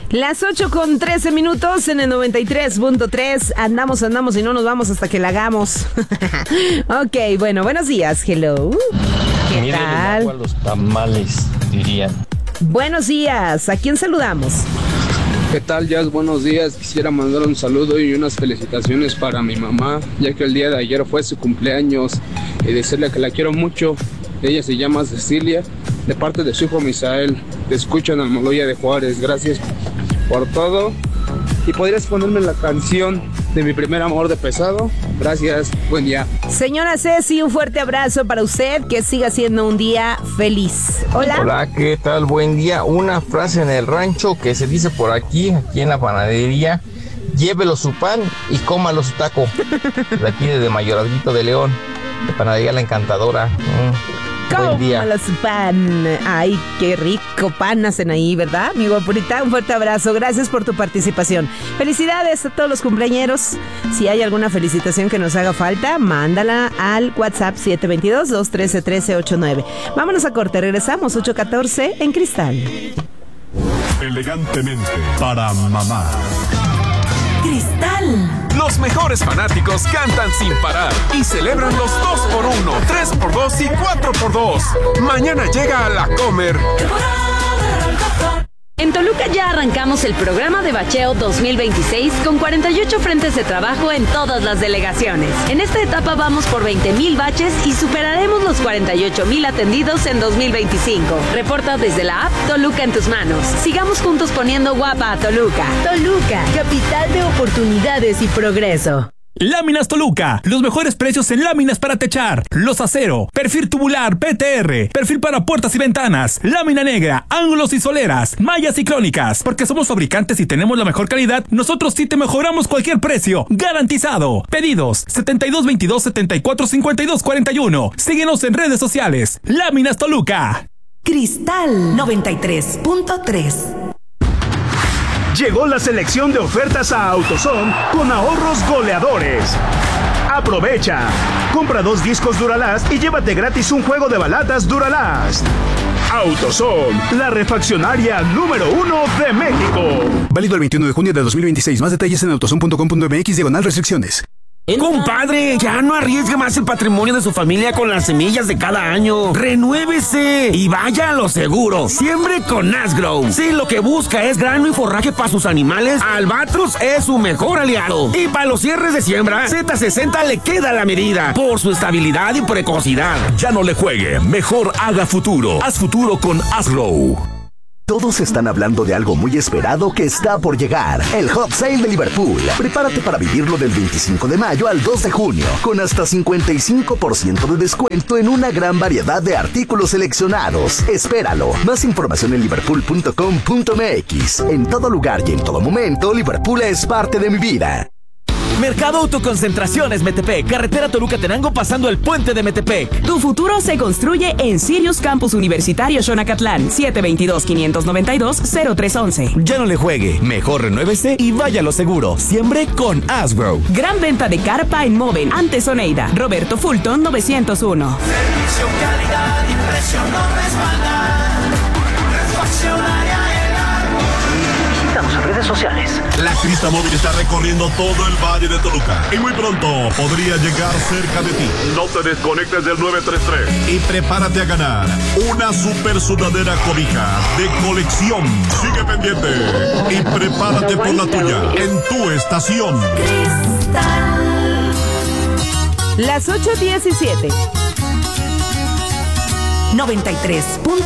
Las 8:13 en el 93.3. Andamos y no nos vamos hasta que la hagamos. Ok, bueno, buenos días, hello. ¿Qué Miren tal? El agua a los tamales, dirían. Buenos días, ¿a quién saludamos? ¿Qué tal, Jazz? Buenos días. Quisiera mandar un saludo y unas felicitaciones para mi mamá, ya que el día de ayer fue su cumpleaños, y decirle que la quiero mucho. Ella se llama Cecilia, de parte de su hijo Misael. Te escucho en Almoloya de Juárez. Gracias por todo. Y podrías ponerme la canción de Mi Primer Amor de Pesado. Gracias, buen día. Señora Ceci, un fuerte abrazo para usted, que siga siendo un día feliz. Hola. Hola, ¿qué tal? Buen día. Una frase en el rancho que se dice por aquí en la panadería: llévelo su pan y cómalo su taco. De aquí desde Mayorazguito de León, de Panadería La Encantadora. Buen día. Cómalo su pan. Ay, qué rico pan hacen ahí, ¿verdad, mi guapurita? Un fuerte abrazo. Gracias por tu participación. Felicidades a todos los cumpleañeros. Si hay alguna felicitación que nos haga falta, mándala al WhatsApp 722-213-1389. Vámonos a corte. Regresamos 8:14 en Cristal. Elegantemente para mamá. Cristal. Los mejores fanáticos cantan sin parar y celebran los 2x1, 3x2 y 4x2. Mañana llega a La Comer. En Toluca ya arrancamos el programa de bacheo 2026 con 48 frentes de trabajo en todas las delegaciones. En esta etapa vamos por 20,000 baches y superaremos los 48,000 atendidos en 2025. Reporta desde la app Toluca en tus manos. Sigamos juntos poniendo guapa a Toluca. Toluca, capital de oportunidades y progreso. Láminas Toluca, los mejores precios en láminas para techar, los acero, perfil tubular, PTR, perfil para puertas y ventanas, lámina negra, ángulos y soleras, mallas y crónicas. Porque somos fabricantes y tenemos la mejor calidad, nosotros sí te mejoramos cualquier precio, garantizado. Pedidos 7222-745241. Síguenos en redes sociales. Láminas Toluca. Cristal 93.3. Llegó la selección de ofertas a AutoZone con ahorros goleadores. Aprovecha. Compra 2 discos Duralast y llévate gratis un juego de balatas Duralast. AutoZone, la refaccionaria número 1 de México. Válido el 21 de junio de 2026. Más detalles en autozone.com.mx/restricciones. Compadre, ya no arriesgue más el patrimonio de su familia con las semillas de cada año. ¡Renuévese! Y vaya a lo seguro. Siembre con Asgrow. Si lo que busca es grano y forraje para sus animales, Albatros es su mejor aliado. Y para los cierres de siembra, Z60 le queda la medida por su estabilidad y precocidad. Ya no le juegue, mejor haga futuro. Haz futuro con Asgrow. Todos están hablando de algo muy esperado que está por llegar, el Hot Sale de Liverpool. Prepárate para vivirlo del 25 de mayo al 2 de junio, con hasta 55% de descuento en una gran variedad de artículos seleccionados. Espéralo. Más información en liverpool.com.mx. En todo lugar y en todo momento, Liverpool es parte de mi vida. Mercado Autoconcentraciones Metepec, carretera Toluca-Tenango pasando el puente de Metepec. Tu futuro se construye en Sirius Campus Universitario Xonacatlán, 722-592-0311. Ya no le juegue, mejor renuévese y vaya a lo seguro. Siembre con Asgrow. Gran venta de carpa en Moven, ante Oneida, Roberto Fulton 901. Servicio, calidad y precio no respaldan. Refaccionaria El Árbol. Visítanos en redes sociales. La Crista Móvil está recorriendo todo el Valle de Toluca y muy pronto podría llegar cerca de ti. No te desconectes del 933 y prepárate a ganar una super sudadera cobija de colección. Sigue pendiente y prepárate por la tuya en tu estación. Las 8:17. 93.3.